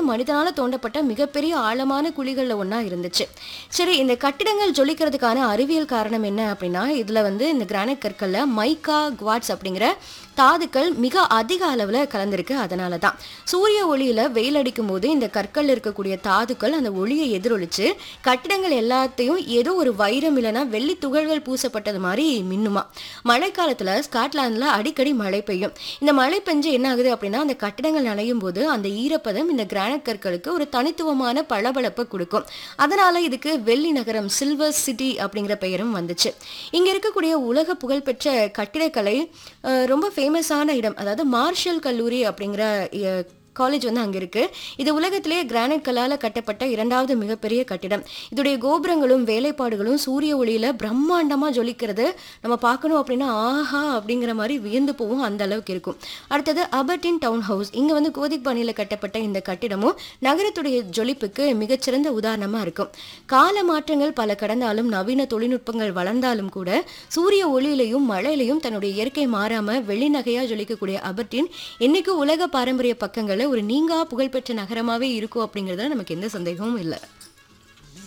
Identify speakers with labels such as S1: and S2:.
S1: மனிதனால தோண்டப்பட்ட மிகப்பெரிய ஆழமான குழிகள்ல ஒண்ணா இருந்துச்சு. சரி, இந்த கட்டிடங்கள் ஜொலிக்கிறதுக்கான அறிவியல் காரணம் என்ன அப்படின்னா, இதுல இந்த கிரானைட் கற்கள்ல மைக்கா, குவாட்ஸ் அப்படிங்கிற தாதுக்கள் மிக அதிக அளவுல கலந்திருக்கு. அதனால தான் சூரிய ஒளியில வெயில் அடிக்கும் போது இந்த கற்கள் இருக்கக்கூடிய தாதுக்கள் அந்த ஒளியை எதிரொலிச்சு கட்டிடங்கள் எல்லாத்தையும் ஏதோ ஒரு வைரம் இல்லைன்னா வெள்ளி துகள்கள் பூசப்பட்டது மாதிரி மின்னுமா. மழைக்காலத்துல ஸ்காட்லாந்துல அடிக்கடி மழை பெய்யும். இந்த மழை பெஞ்சு என்ன ஆகுது அப்படின்னா, அந்த கட்டிடங்கள் நனையும் போது அந்த ஈரப்பதம் இந்த கிரானைட் கற்களுக்கு ஒரு தனித்துவமான பளபளப்பை கொடுக்கும். அதனால இதுக்கு வெள்ளி நகரம், சில்வர் சிட்டி அப்படிங்கிற பெயரும் வந்துச்சு. இங்க இருக்கக்கூடிய உலக புகழ்பெற்ற கட்டிடக்கலை ரொம்ப ஃபேமஸான இடம், அதாவது மார்ஷல் கல்லூரி அப்படிங்கிற காலேஜ் அங்க இருக்கு. இது உலகத்திலேயே கிரானைட் கல்லால கட்டப்பட்ட இரண்டாவது மிகப்பெரிய கட்டிடம். இதோடைய கோபுரங்களும் வேலைப்பாடுகளும் சூரிய ஒளியில பிரம்மாண்டமா ஜொலிக்கிறது நம்ம பார்க்கணும் அப்படின்னா ஆஹா அப்படிங்கிற மாதிரி வியந்து போவோம். அந்த அளவுக்கு இருக்கும். அடுத்தது அபர்டீன் டவுன் ஹவுஸ். இங்க கோதிக் பாணியில கட்டப்பட்ட இந்த கட்டிடமும் நகரத்துடைய ஜொலிப்புக்கு மிகச்சிறந்த உதாரணமா இருக்கும். கால மாற்றங்கள் பல கடந்தாலும் நவீன தொழில்நுட்பங்கள் வளர்ந்தாலும் கூட சூரிய ஒளியிலையும் மழையிலையும் தன்னுடைய இயற்கை மாறாம வெளிநகையா ஜொலிக்கக்கூடிய அபர்டீன் இன்னைக்கு உலக பாரம்பரிய பக்கங்களை ஒரு நீங்கா புகழ்பெற்ற நகரமாவே இருக்கும் அப்படிங்கறதுல நமக்கு எந்த சந்தேகமும் இல்லை.